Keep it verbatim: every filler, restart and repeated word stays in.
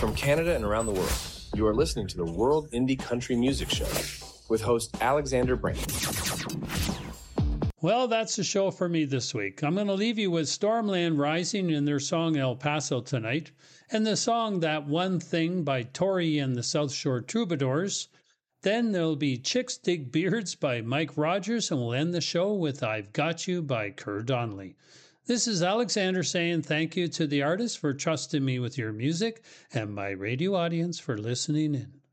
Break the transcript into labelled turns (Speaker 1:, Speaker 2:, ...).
Speaker 1: from Canada and around the world. You are listening to the World Indie Country Music Show with host Alexander Brain.
Speaker 2: Well, that's the show for me this week. I'm going to leave you with Stormland Rising and their song El Paso Tonight, and the song That One Thing by Tori and the South Shore Troubadours. Then there'll be Chicks Dig Beards by Mike Rogers, and we'll end the show with I've Got You by Kerr Donnelly. This is Alexander saying thank you to the artists for trusting me with your music and my radio audience for listening in.